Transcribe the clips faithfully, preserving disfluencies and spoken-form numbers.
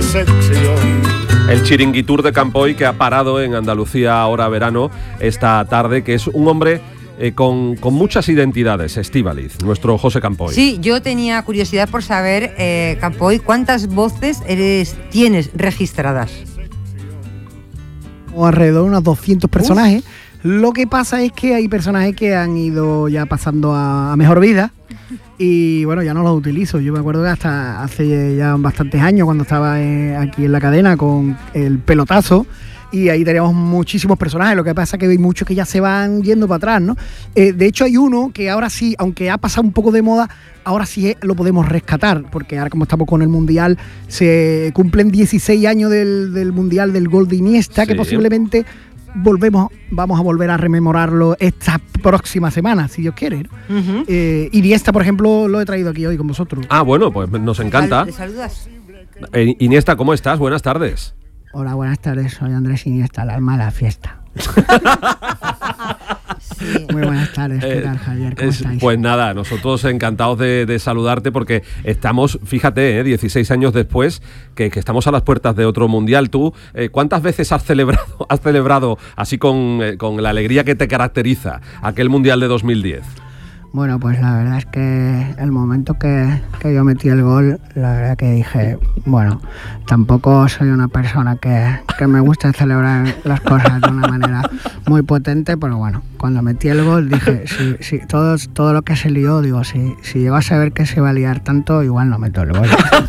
sección. El chiringuitur de Campoy, que ha parado en Andalucía ahora verano esta tarde, que es un hombre eh, con, con muchas identidades, Estíbaliz, nuestro José Campoy. Sí, yo tenía curiosidad por saber, eh, Campoy, ¿cuántas voces eres, tienes registradas? O alrededor de unos doscientos personajes. Uf. Lo que pasa es que hay personajes que han ido ya pasando a, a mejor vida y bueno, ya no los utilizo. Yo me acuerdo que hasta hace ya bastantes años, cuando estaba eh, aquí en la cadena con el Pelotazo, y ahí teníamos muchísimos personajes. Lo que pasa es que hay muchos que ya se van yendo para atrás, ¿no? Eh, de hecho hay uno que ahora sí, aunque ha pasado un poco de moda, ahora sí lo podemos rescatar, porque ahora como estamos con el Mundial, se cumplen dieciséis años del, del Mundial del gol de Iniesta, sí, que posiblemente volvemos, vamos a volver a rememorarlo esta próxima semana, si Dios quiere, ¿no? Uh-huh. eh, Iniesta, por ejemplo, lo he traído aquí hoy con vosotros. Ah, bueno, pues nos encanta. ¿Le saludas? Eh, Iniesta, ¿cómo estás? Buenas tardes. Hola, buenas tardes, soy Andrés Iniesta, el alma de la fiesta. Sí. Muy buenas tardes, ¿qué tal, Javier? ¿Cómo es, estáis? Pues nada, nosotros encantados de, de saludarte, porque estamos, fíjate, eh, dieciséis años después, que, que estamos a las puertas de otro mundial. Tú, eh, ¿cuántas veces has celebrado, has celebrado así con, eh, con la alegría que te caracteriza aquel mundial de dos mil diez? Bueno, pues la verdad es que el momento que, que yo metí el gol, la verdad que dije, bueno, tampoco soy una persona que, que me gusta celebrar las cosas de una manera muy potente, pero bueno, cuando metí el gol dije, si, si, todo, todo lo que se lió, digo, si, si llego a saber que se va a liar tanto, igual no meto el gol.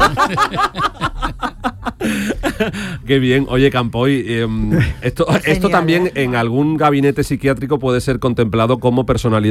Qué bien. Oye, Campoy, eh, esto, esto también en algún gabinete psiquiátrico puede ser contemplado como personalidad